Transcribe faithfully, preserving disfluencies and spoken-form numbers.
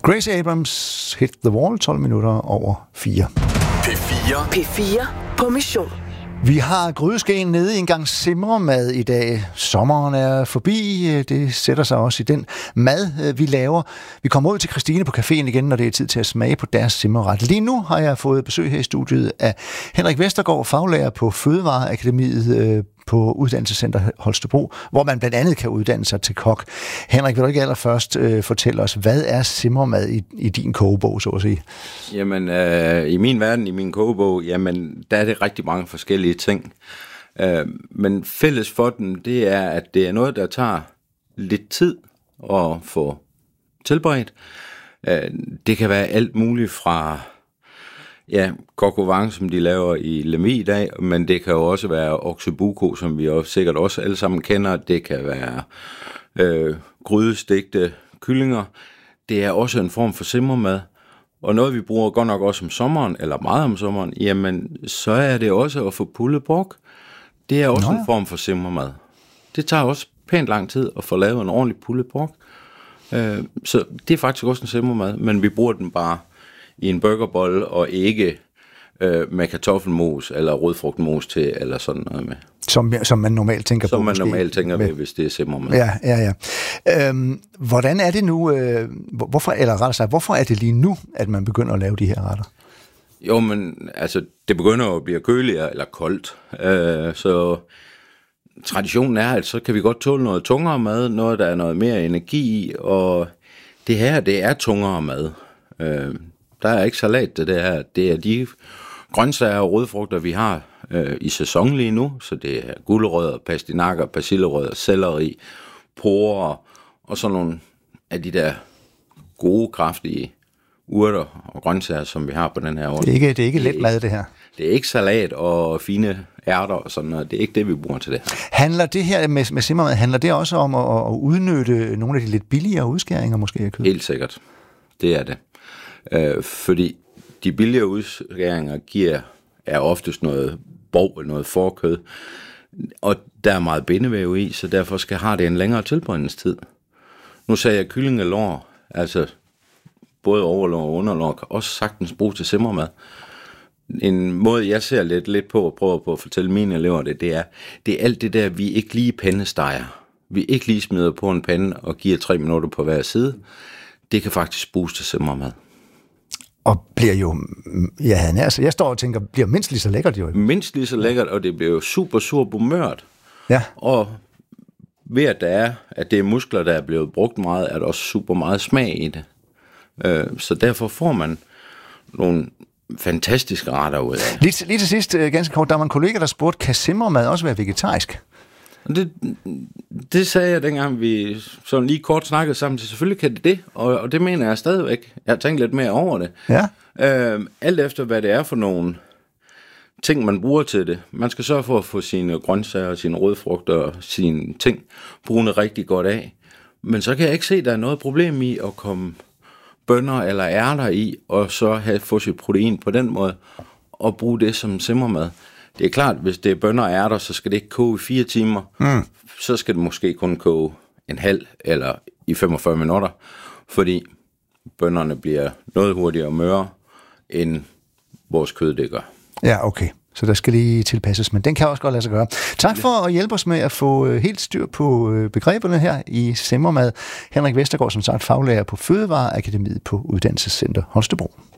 Grace Abrams, Hit the Wall, tolv minutter over fire. P fire. P fire på mission. Vi har grydeskeen nede i en gang simremad i dag. Sommeren er forbi. Det sætter sig også i den mad, vi laver. Vi kommer ud til Christine på caféen igen, når det er tid til at smage på deres simreret. Lige nu har jeg fået besøg her i studiet af Henrik Vestergaard, faglærer på Fødevareakademiet på Uddannelsescenter Holstebro, hvor man blandt andet kan uddanne sig til kok. Henrik, vil du ikke allerførst øh, fortælle os, hvad er simremad i, i din kogebog, så at sige? Jamen, øh, i min verden, i min kogebog, jamen, der er det rigtig mange forskellige ting. Øh, men fælles for dem, det er, at det er noget, der tager lidt tid at få tilberedt. Øh, det kan være alt muligt fra ja, coq au vin, som de laver i Lemvig i dag, men det kan jo også være oxybuco, som vi også sikkert også alle sammen kender. Det kan være øh, grydestegte kyllinger. Det er også en form for simremad. Og noget, vi bruger godt nok også om sommeren, eller meget om sommeren, jamen, så er det også at få pulled pork. Det er også Nå ja. en form for simremad. Det tager også pænt lang tid at få lavet en ordentlig pulled pork. Øh, så det er faktisk også en simremad, men vi bruger den bare i en burgerbolle, og ikke øh, med kartoffelmos eller rødfrugtmos til, eller sådan noget med. Som, som man normalt tænker som på. Som man måske. normalt tænker med, hvis det er simremad. Ja, ja, ja. Øhm, hvordan er det nu, øh, hvorfor, eller rettere sagt, hvorfor er det lige nu, at man begynder at lave de her retter? Jo, men altså, det begynder at blive køligere eller koldt, øh, så traditionen er, at så kan vi godt tåle noget tungere mad, noget, der er noget mere energi i, og det her, det er tungere mad. Øh, Der er ikke salat til det her. Det er de grøntsager og rødfrugter, vi har øh, i sæson lige nu. Så det er gulerødder, pastinakker, persillerødder, selleri, porrer og sådan nogle af de der gode, kraftige urter og grøntsager, som vi har på den her år. Det er ikke, det er ikke let mad, det her. Det er ikke salat og fine ærter og sådan noget. Det er ikke det, vi bruger til det her. Handler det her med, med simremad, handler det også om at, at udnytte nogle af de lidt billigere udskæringer måske af kød? Helt sikkert. Det er det. Øh, fordi de billigere udskæringer giver, er oftest noget bov eller noget forkød, og der er meget bindevæv i, så derfor skal have det en længere tilberedningstid. Nu sagde jeg kyllingelår, altså både overlår og underlår, kan også sagtens bruges til simremad. En måde, jeg ser lidt, lidt på og prøver på at fortælle mine elever det, det er, det er alt det der, vi ikke lige pandesteger. Vi ikke lige smider på en pande og giver tre minutter på hver side. Det kan faktisk bruges til simremad. Og bliver jo, ja, altså jeg står og tænker, bliver mindst lige så lækkert jo. Mindst lige så lækkert, og det bliver jo super, super mørt. Ja. Og ved at det er, at det er muskler, der er blevet brugt meget, er der også super meget smag i det. Så derfor får man nogle fantastiske retter ud af. Lige til, lige til sidst, ganske kort, der var en kollega, der spurgte, kan simremad også være vegetarisk? Det, det sagde jeg dengang, vi sådan lige kort snakkede sammen, så selvfølgelig kan det det, og, og det mener jeg stadigvæk. Jeg har tænkt lidt mere over det. Ja. Øh, alt efter, hvad det er for nogle ting, man bruger til det. Man skal sørge for at få sine grøntsager, sine rødfrugter og sine ting brunet rigtig godt af. Men så kan jeg ikke se, at der er noget problem i at komme bønner eller ærter i, og så have, få sit protein på den måde, og bruge det som simremad. Det er klart, hvis det er bønner og ærter, så skal det ikke koge i fire timer. Mm. Så skal det måske kun koge en halv eller i femogfyrre minutter, fordi bønnerne bliver noget hurtigere møre, end vores kød det gør. Ja, okay. Så der skal lige tilpasses, men den kan også godt lade sig gøre. Tak for at hjælpe os med at få helt styr på begreberne her i simremad. Henrik Vestergaard, som sagt faglærer på Fødevareakademiet på Uddannelsescenter Holstebro.